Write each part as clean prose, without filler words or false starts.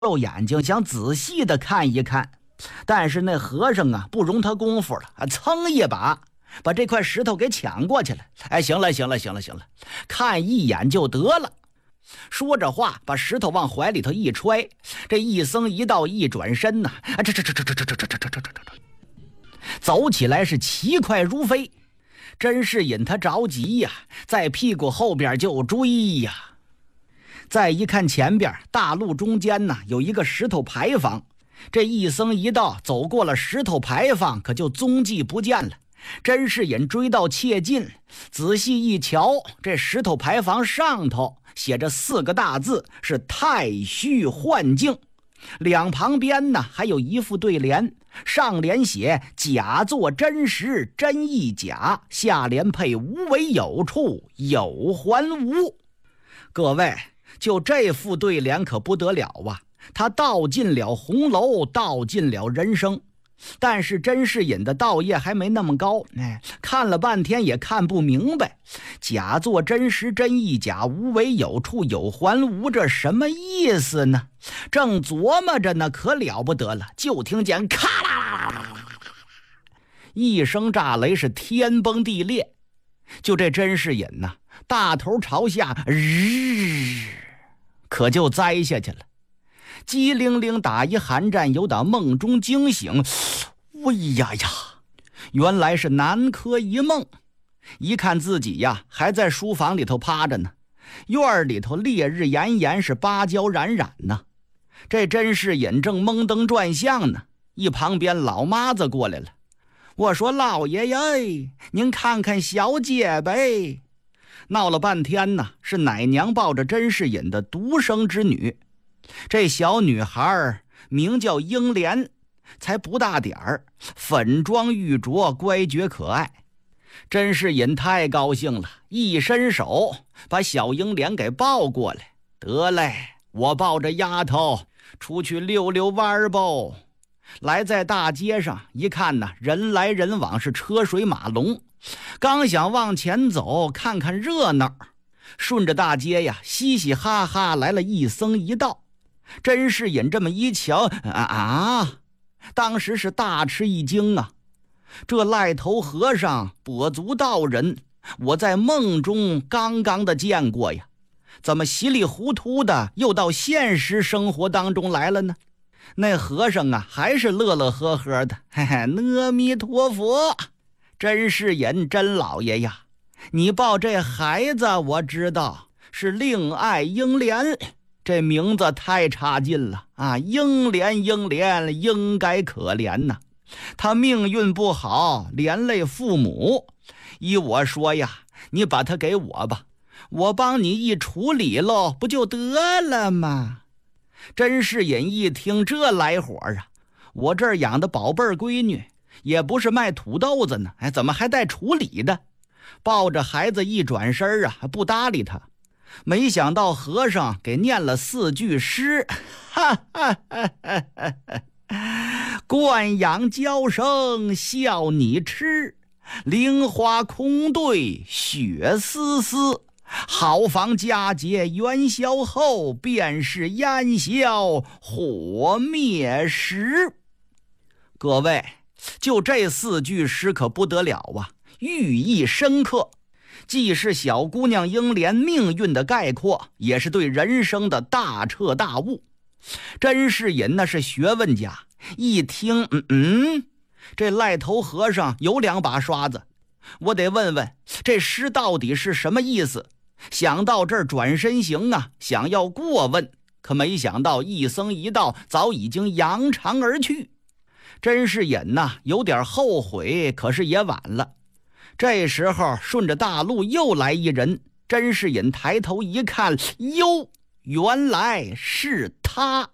露眼睛想仔细的看一看，但是那和尚啊不容他功夫了，噌一把把这块石头给抢过去了。哎，行了，看一眼就得了。说着话，把石头往怀里头一揣，这一僧一道一转身呐，走起来是奇快如飞。甄士隐他着急呀，在屁股后边就追呀。再一看前边大路中间呢有一个石头牌坊，这一僧一道走过了石头牌坊，可就踪迹不见了。甄士隐追到切近，仔细一瞧，这石头牌坊上头写着4个大字，是太虚幻境。两旁边呢还有一副对联，上联写假作真实真亦假，下联配无为有处有还无。各位，就这副对联可不得了啊，他道尽了红楼，道尽了人生。但是甄士隐的道业还没那么高，看了半天也看不明白，假作真实真亦假，无为有处有还无，这什么意思呢？正琢磨着呢，可了不得了，就听见咔啦一声炸雷，是天崩地裂。就这甄士隐呐，大头朝下，可就栽下去了。机灵灵打一寒战，有打梦中惊醒，哎呀，原来是南柯一梦。一看自己呀还在书房里头趴着呢，院里头烈日炎炎，是芭蕉冉冉呢。这甄士隐正蒙灯转向呢，一旁边老妈子过来了。我说老爷爷，您看看小姐呗。闹了半天呢，是奶娘抱着甄士隐的独生之女。这小女孩名叫英莲，才不大点儿，粉妆玉琢，乖觉可爱。甄士隐太高兴了，一伸手把小英莲给抱过来。得嘞，我抱着丫头出去溜溜弯吧。来在大街上一看呢，人来人往，是车水马龙。刚想往前走看看热闹，顺着大街呀嘻嘻哈哈来了一僧一道。甄士隐这么一瞧当时是大吃一惊啊！这赖头和尚跛足道人，我在梦中刚刚的见过呀，怎么稀里糊涂的又到现实生活当中来了呢？那和尚啊还是乐乐呵呵的，嘿嘿，阿弥陀佛。甄士隐，甄老爷呀，你抱这孩子我知道是另爱英莲，这名字太差劲了啊！英莲应该可怜呐，他命运不好，连累父母。依我说呀，你把他给我吧，我帮你一处理喽，不就得了吗？甄士隐一听这来火啊，我这儿养的宝贝闺女也不是卖土豆子呢，怎么还带处理的？抱着孩子一转身啊，不搭理他。没想到和尚给念了4句诗，惯养娇生笑你痴，菱花空对雪丝丝，好房佳节元宵后，便是烟消火灭时。各位，就这4句诗可不得了啊，寓意深刻，既是小姑娘英莲命运的概括，也是对人生的大彻大悟。甄士隐那是学问家，一听这赖头和尚有2把刷子，我得问问这诗到底是什么意思。想到这儿转身行啊，想要过问，可没想到一僧一道早已经扬长而去。甄士隐呐有点后悔，可是也晚了。这时候顺着大路又来一人，甄士隐抬头一看，哟，原来是他。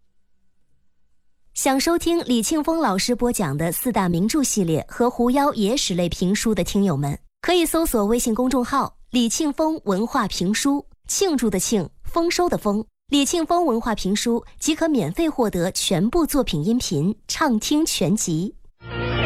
想收听李庆丰老师播讲的4大名著系列和狐妖野史类评书的听友们，可以搜索微信公众号李庆丰文化评书，庆祝的庆，丰收的丰，李庆丰文化评书即可免费获得全部作品音频畅听全集。